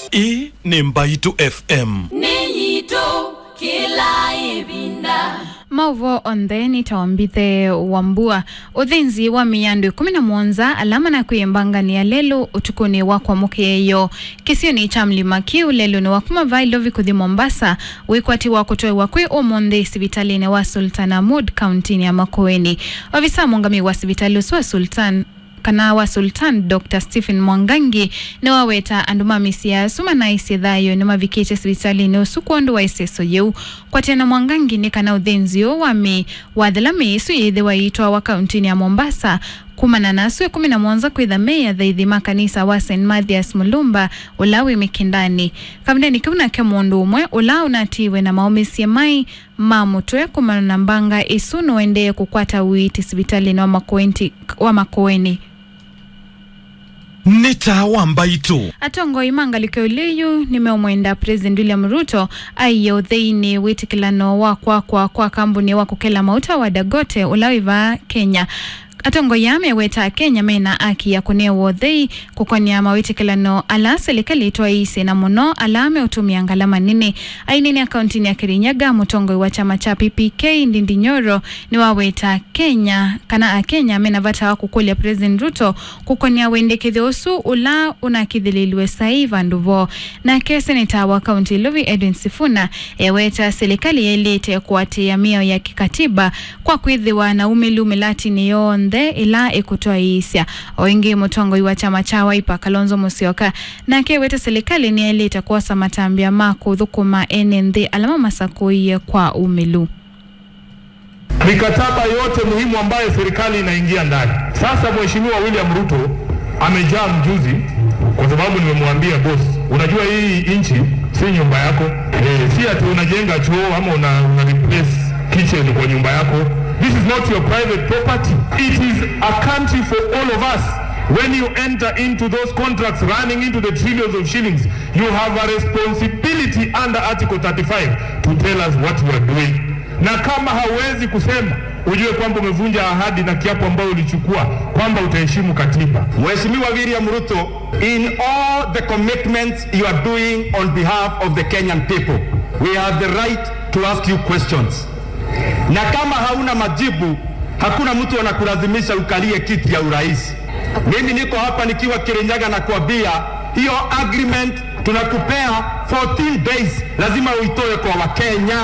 Hii ni Mbaitu FM. Niyito kila ibinda. Mauvo onde ni tawambithe wambua uthinzi wa miyandu 11 alama na kuyembanga ni ya lelu utukuni wa kwa mukeyo kisio ni cha mlima kiu lelu ni wakuma vailo vikuthi Mombasa wikwati wa kutoe wakwe omonde sivitalini wa Sultan Ahmud County ya Makueni. Ofisa mungami wa sivitali wa Sultan Kanawa Sultan Dr. Stephen Mwangangi ni waweta andumamisi ya suma na isi dhayo ni mavikite sivitali ni usukuondu wa iseso yeu kwa tena Mwangangi ni kana udhenzio wami wadhalame isu yedhewa itwa wa kauntini ya Mombasa kumana nasu ya 11 kwitha meya dhaidhima kanisa wa St. Mathias Mulumba ulawi mikindani kamdeni kuna kemundu umwe ulau natiwe na maumisi ya mai mamutwe kumana nambanga isu nuende kukwata uiti sivitali ni wa Makueni. Nita wa Mbaitu. Atongo imangaliko uleyu nimeomwenda President William Ruto ayo theini witikilano wa kwa kambuni wa kukela mauta wa Dagote ulawiva Kenya. Atongo yame weta Kenya mena aki ya kunewo thei kukonia mawitikilano ala serikali itwa isi na muno alame utumia ngalama nini ainini akaunti ya Kirinyaga mutongo wa chama cha PPK Ndindi Nyoro ni waweta Kenya kana Kenya mena vata wa kukulia President Ruto kukonia wendekithio usu ula unakithililiwe saiva nduvo na keseneta wa kaunti Luvi Edwin Sifuna weta serikali elite kuatia mio ya kikatiba kwa kwithiwa na umilume latini yonde ila ekutoa isya oingi mutongo wa chama cha Wiper Kalonzo Musyoka na keweta serikali ni elite kuosa matambia mako thukuma NND alama masakoiye kwa umilu. Mikataba yote muhimu ambayo serikali inaingia ndani. Sasa Mheshimiwa William Ruto amejaa mjuzi kwa sababu nimemwambia boss, unajua hii inchi si nyumba yako. Si ati unajenga choo ama una replace kitchen kwa nyumba yako. This is not your private property. It is a country for all of us. When you enter into those contracts running into the trillions of shillings, you have a responsibility under Article 35 to tell us what you are doing. Na kama hawezi kusema, ujue kwamba umevunja ahadi na kiapo ambao ulichukua kwamba utaheshimu katiba. Mheshimiwa William Ruto, in all the commitments you are doing on behalf of the Kenyan people, we have the right to ask you questions. Na kama hauna majibu, hakuna mtu anakulazimisha ukalie kiti ya urais. Mimi niko hapa nikiwa Kirinyaga na kuambia hiyo agreement tunakupea 14 days, lazima uitoe kwa Wakenya.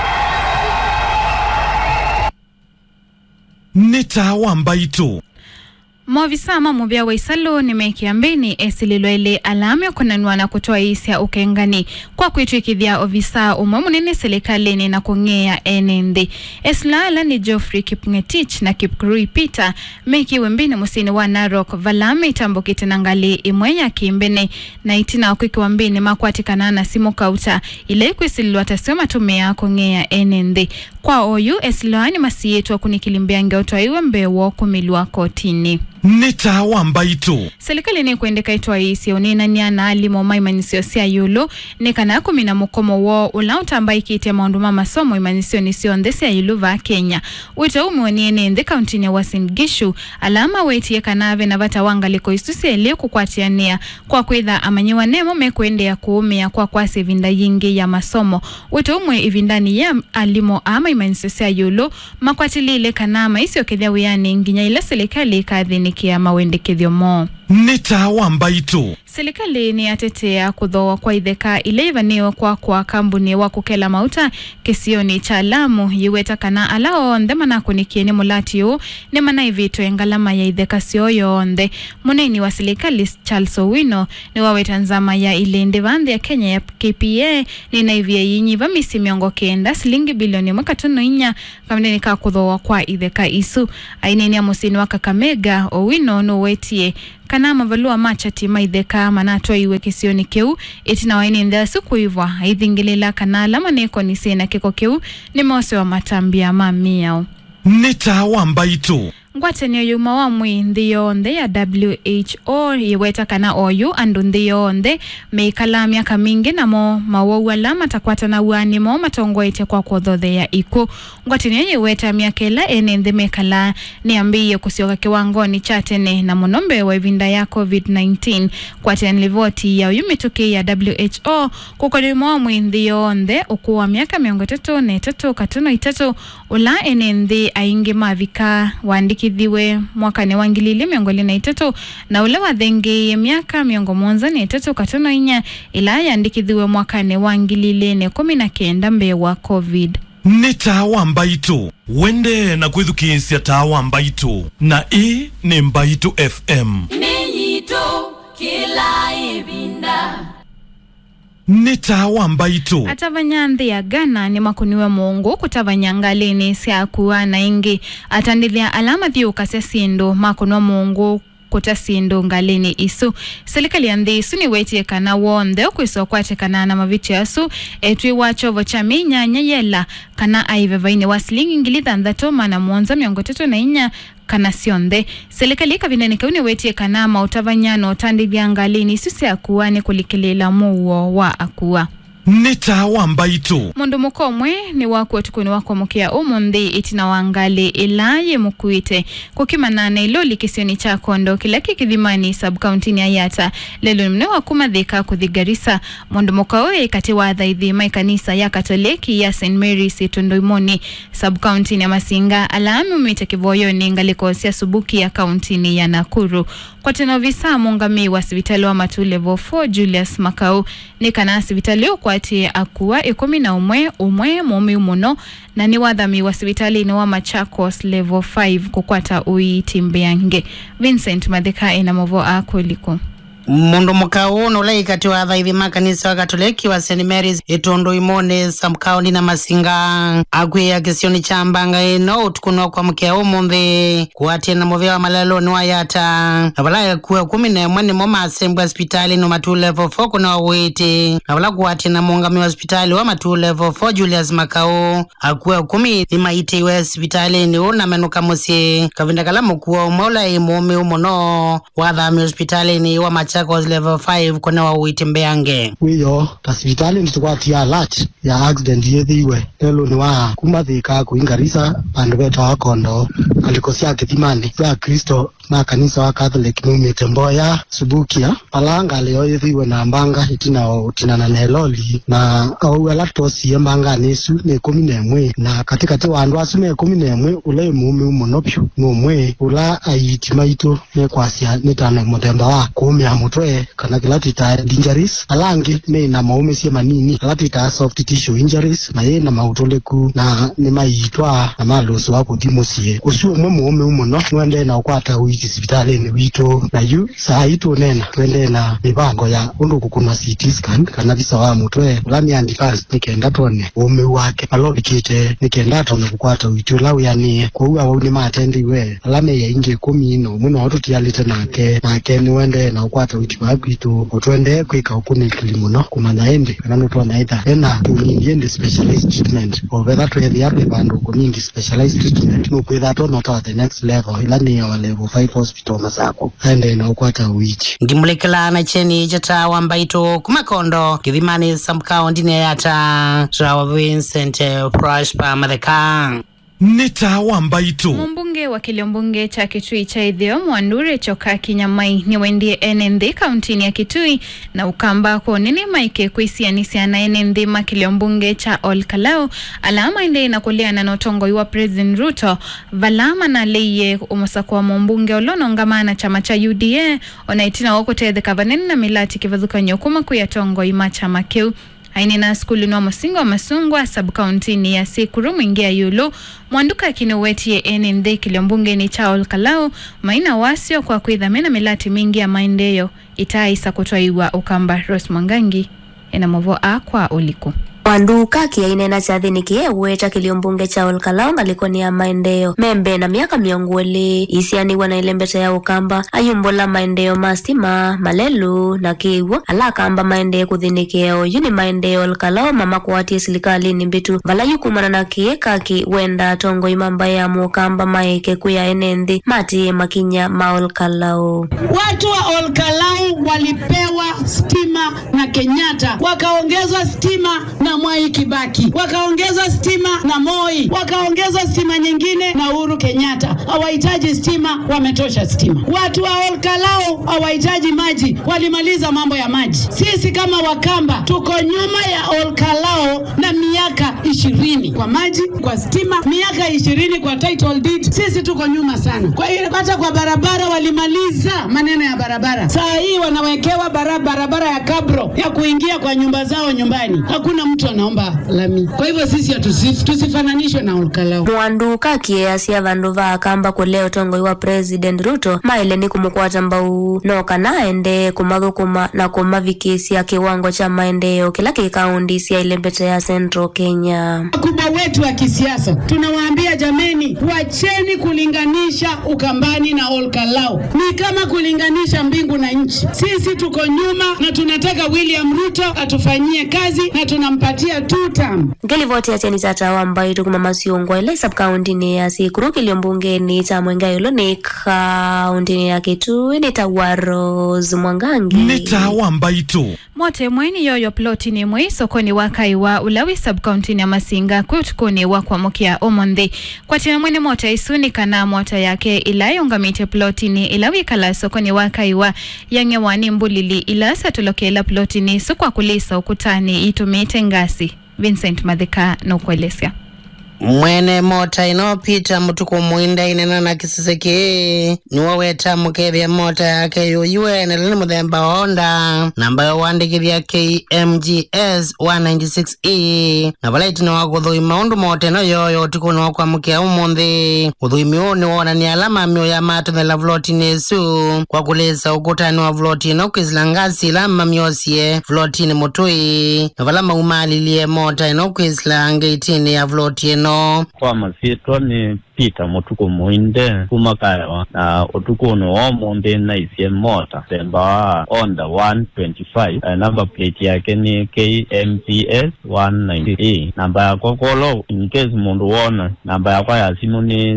Nita wa Mbaitu. Mwavisa mamubia wa isalo ni mekiambeni esililo ile alame kunanua na kutoa isya ukengani kwa kuituikithia ovisa umwemu nini serikali na kungea NND. Eslala ni Geoffrey Kipngetich na Kipkurui Peter meki wembini musini wa Narok valame itambo kitinangali imweya kimbene na itina wakwiki wambini makwati kanana simu kauta ile kuisililo atasema tumea kungea NND. Kwa oyu eslala ni masiyetu wa kunikilimbia ngeotwa iwe mbewo kumilua kotini. Nita wa Mbaitu. Serikali ni kuendeka itwa isi unina niana alimo maimanisio siya yulu ni kana kumina mukomo wo ulautambai kite maunduma masomo imanisio nisio ndesi ya yulu va Kenya. Wito umwani ene kauntini ya Uasin Gishu alama weti ya kanave na vata wangaliko isusi elio kukwatiania kwa kwitha amanyiwa nemo mekuende ya kuumia kwa kwasi vinda yingi ya masomo. Wito umwe ivindani ya alimo ama imanisio siya yulu makwatilile kanama isio kithia wiyani nginya ila serikali kadhini kia mawendekithio mo. Nita wa Mbaitu. Serikali ni atetea kudhoa kwa idheka ilevaniwa kwa kambuni wa kukela mauta kisioni cha Lamu yiweta kana alao ndema na kunikieni mulatiyo ni manaivito engalama ya idheka siyo onde. Muneni wa serikali Charles Owino ni waweta nzama ya ilinde vande ya Kenya ya KPA ni naivia yinyi vamisi miongo kenda silingi bilioni mwakatono inya kamdeni ka kudhoa kwa idheka isu. Aineni ya musini wa Kakamega Owino no wetie kana mavalua machati maidheka manatwa iwe kisioni keu itina waini ndha suku hivwa haidhingilela kana alama neko nisena kiko keu ni mose wa matambia mamiao. Nita wa Mbaitu. ngwatanio yuma wa mwindi yonde ya WHO iweta kana oyu andu ndi yonde meikala miaka mingi namo mawowu alama takwata na uanimo matongoite kwa kuothothe ya iku ngwatanio iweta miaka ila ene ndi meikala niambiye kusioka kiwangoni cha tene na munombe wa ivinda ya COVID-19 kwa tena livoti ya uyumituki ya WHO kukolimo wa mwindi yonde ukuwa miaka 33 ula ene ndi aingi mavika waandikithiwe mwaka ni wangilili 2023 na ule wathengi miaka 13 ila yaandikithiwe mwaka ni wangilili 19 mbe wa COVID. Ni tawa mbaitu wende na kwithukisya tawa mbaitu na ni Mbaitu FM Niyito kila ibinda ni tawa mbaitu Atavanyanthi ya Ghana ni makuniwe Mungu kutavanyangalini siakuwa na ingi atandithia alama thiuka cia sindu makunwa Mungu kutasindu ngalini isu serikali ya nthi isu ni wetie kana wonde kwisokwa kana na maviti asu etwi wachovo cha minyanya yela kana aivevaine wasilingi ngilitha ndatoma na muonza 34 kana sionde serikali kavina nikauni wetie kana mautavanyano tandithia ngalini isu siakuwa ni kulikilela muo wa akuwa ni tawa mbaitu mundu mukomwe ni wako tukuni wako mukia umundi itina wangali ilaye mukuite kukimanana ilo likisioni cha kondo kila kikithimani sub-county ni Ayata lelo mne wakumadhika kuthigarisa mundu mukawe kati wa dhaithi maikanisa ya Katoliki ya St. Mary's Itunduimoni sub-county ni Masinga alami umite kivoyo ni ngaliko sia subuki ya county ni ya Nakuru kwa tena visa mungami wa sivitali wa matu level 4 Julius Makau ni kana sivitali kwa akuwa 11 mumi umuno na ni wadhami wa sivitali ni wa Machakos level 5 kukwata uitimbeange. Vincent Madhika inamovo akuliko. Mundu mukau nulai kati wa dhaithi makanisa wa Katoliki wa St. Mary's Itunduimoni sub-county na Masinga akwiya kisioni cha mbanga ino utukuno kwa mkia umundi kuwatia na movia wa malalo ni wa Ayata na kuwa 11 ni moma asembu hospitali no matu level 4 kuna wawiti na kuwatia na muungami wa hospitali wa matu level 4 Julius Makau akuwa 10 ni maite wa hospitali ni una menuka musi kavinda kalamu kuwa umola imumi umuno wadhami hospitali ni wa Machakos level 5 kuna wa uitimbeange wiyo hospitali nituwatia alert ya accident yethiwe lelo ni wa kumathika kuingarisa bandu beto wa kondo alikosia kithimani ya Kristo makanisa wa Catholic numite Mboya Subukia palanga leo yethiwe na mbanga itina na neloli na au alatosi mbanga nesu ne 11 na katikati wa andu asu ne 11 ule mumi umonopyo nomwe ula aitimaito ne kwasia nitana mutemba wa kumya mutwe kana kilatita injuries alangi ne na maume sia manini kilatita soft tissue injuries na ye na mautoleku na ne maitwa na maluso wa kutimosie usu mume umuno nwende na ukwata hospitali ni wito na yu saa ito nena twende na mibango ya undu kukuna CT scan kana visa wa mutwe ulami andifas nikenda tone ume wake alobi kite nikenda tone kukwata wito lau yani kuwa wauni matendi we alame ya inge 10 ino muno watu tialite nake ni wende na ukwata wito wakitu utwende kwika ukune kilimuno kumana ende kana nuto na ita ena tunindiende specialized treatment over to the other bandu kuningi specialized treatment nukwitha tono to the next level ilani ya level 5 hospital masako ende na ukwata wichi ngimulekela na cheni jata wa Mbaitu kumakondo kithimani sub-county ni Ayata Trawa Vincent Prosper Madhika ni tawa mbaitu Mbunge wa Kiliombunge cha Kitui cha Ithio Mwandure Choka Kinyamai ni wendie NND kaunti ya Kitui na ukamba ko nini maike kuisianisia na NND ma Kiliombunge cha Olkalau alama inde na kulia na notongo iwa President Ruto valama na leye umusakwa mbunge olono ngamana chama cha UDA onaitina wakotedhe kavaneni na milati kivazuka nyokuma kuyatongo ima chama kiu Hainina skulu nwa musingo wa Masungwa sub-county ni ya Sikuru mwingia yulu mwanduka kinuweti ya NND Kiliombunge ni cha Olkalau maina wasio kwa kuidhamena milati mingi ya maendeyo itaisa kutoiwa ukamba Rose Mwangangi ina movo kwa uliku Wanduka kiainena chathinikie weta kiliombunge cha Olkalau ngalikoni ya maendeleo membe na miaka miongweli isiani wana ilembeta ya ukamba ayumbola maendeleo mastima malelu na kiwo alakamba maendeleo kuthinikia yuni maendeleo Olkalau mama kuwati silikali ni mbitu vala yukumana na kieka ki wenda tongo imamba ya mukamba maike kuya enendi mati makinya maolkalau. Watu wa Olkalau walipewa stima na Kenyatta, wakaongezwa stima na Mwai Kibaki, wakaongezwa stima na Moi, wakaongezwa stima nyingine na Uhuru Kenyatta. Hawahitaji stima, wametosha stima. Watu wa Olkalau hawahitaji maji, walimaliza mambo ya maji. Sisi kama Wakamba tuko nyuma ya Olkalau na miaka 20 kwa maji, kwa stima, miaka 20 kwa title deed. Sisi tuko nyuma sana. Kwa hiyo hata kwa barabara walimaliza maneno ya barabara. Saa hii wanawekewa barabara ya kabro ya kuingia kwa nyumba zao nyumbani. Hakuna mtu anaomba lami. Kwa hivyo sisi tusifananishwe na Olkalau. Mwanduka kiasi vandu va kamba kuleo tongo wa President Ruto maile ni kumukwata mbau noka naende kumathukuma na kumavikisi ya kiwango cha maendeleo kila kikaunti sia ile mbete ya Central Kenya. Kubwa wetu wa kisiasa tunawaambia jameni, wacheni kulinganisha Ukambani na Olkalau. Ni kama kulinganisha mbingu na nchi. Sisi tuko nyuma na tunataka William Ruto atufanyie kazi na tunampatia 2 term. Ngeli vote ya cheni chatawa ambayo tukuma masiungwa ile sub-county ni ya Sikuru kiliombunge ni Chamwenga yulo ni kaunti ni ya Kitui ni Tawaros Mwangangi. Nitawa mbaitu. Mote mweni yoyo ploti ni mwe sokoni wakaiwa ulawi sub-county ni Masinga kutukuni wakwa mukia omonde. Kwa tina mweni mote isuni kana mote yake ilayo ngamite ploti ni ilawi kala sokoni wakaiwa yange wani mbulili ila satulokela ploti ni sukwa kulisa ukutani itumite ngasi. Vincent Madhika no kuelesea. Mwene mota inopita mutuku muinda inena na kisiseke niwa weta mukevya mota yake yuyue nilini mudhemba Honda namba ya wandikivya KMGS 196E na valaiti ni wakudhui maundu mote no yoyo tuku ni wakwa mukia umundi udhui miuni wona ni alama mio ya matu dhela vloti nesu kwa kulisa ukutani wa vloti no kizilangasi lama miosie vloti ni mutui na valama umalilie mota ino kizilanga itini ya vloti no kwa masito ni Peter mutuku muinde kumakawa na utuku no omonde na isie mota semba Honda 125 number plate yake ni KMPS 190 namba yako kolo in case mundu wona namba yako ya simu ni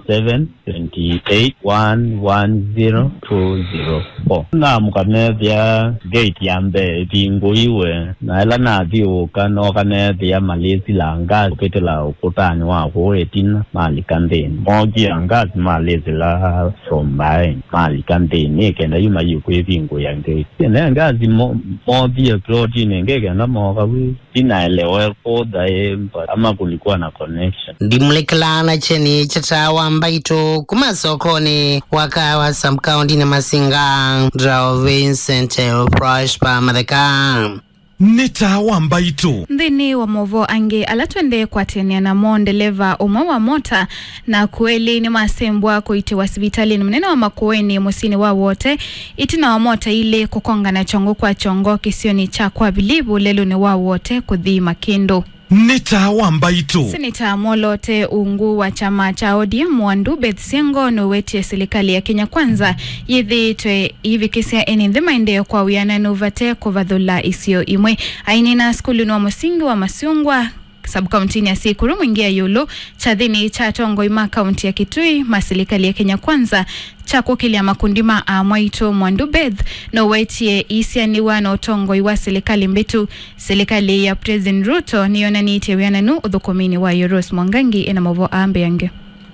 0728110204 na mukanevya gate yambe tingo iwe na ela na viuka no kanevya malezi langa kupetela ukutani wako etina mali kandeni mogi angazi malezi la sombai mali kandeni kenda yuma yukwe vingo yange na angazi mogi ploti ngeke na moga wi inaelewa koda ama kulikuwa na connection dimleklana cheni chatawa mbaitu kumasokoni wakawa sub-county na Masinga Drao Vincent Prosper Madhika. Nitawa mbaitu. Ndini wa movo ange alatwende kwa tenia na mondeleva umawa mota na kueli ni masembwa kuiti wa sivitali ni mnena wa makuweni musini wa wote itina wa mota ile kukonga na chongo kwa chongo kisioni cha kwa bilibu lelu ni wa wote kudhi makindo. Nitawa mbaitu. Seneta Molote ungu wa chama cha ODM Wandu Beth Siango no weti serikali ya Kenya Kwanza yithi twe hivi kisia eni maendeleo kwa wiana nuvate kovadhula isio imwe ainina skulu no musingi wa Masiungwa sub-county ya Sikuru mwingia yulo chadhini cha tongo ima kaunti ya Kitui maserikali ya Kenya Kwanza chako kilia makundima amwaito Mwandu Beth no wetie isianiwa no tongo iwa serikali mbetu serikali ya President Ruto niona niite wiananu udhukumini wa Euros Mwangangi ena mavo ambe yange.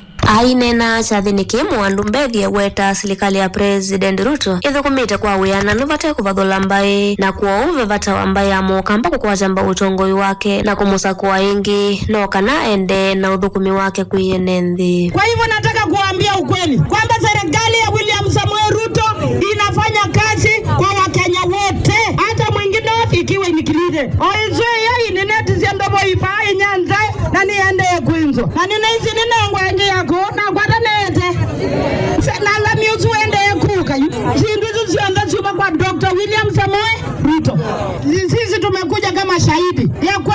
Ainena chathiniki Mwandu Mbethi weta serikali ya President Ruto ithukumite kwa wiana nuvate kuvathula mbai na kuouve vata wambai amukamba kukwachamba utongoi wake na kumusakua ingi no kana ende na uthukumi wake kuiene nthi. Kwa hivyo nataka kuambia ukweli kwamba serikali ya William Samuel Ruto inafanya kazi kwa Wakenya wote hata mwingine ikiwa inikilide oizwe ya ineneti ziandobo ifai nyanza na niende kuinzo na ninaizi ninengwenge yako na kwa tanete na la miuzu ende kuka zinduzu zianda zuba kwa Dr. William Samoei Ruto. Sisi tumekuja kama shahidi ya